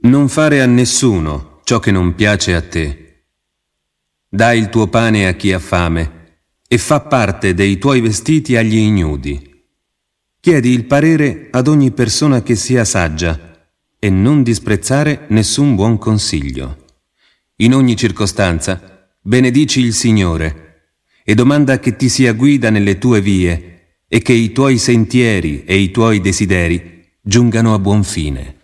Non fare a nessuno ciò che non piace a te. Dai il tuo pane a chi ha fame e fa parte dei tuoi vestiti agli ignudi. Chiedi il parere ad ogni persona che sia saggia e non disprezzare nessun buon consiglio. In ogni circostanza benedici il Signore e domanda che ti sia guida nelle tue vie e che i tuoi sentieri e i tuoi desideri giungano a buon fine.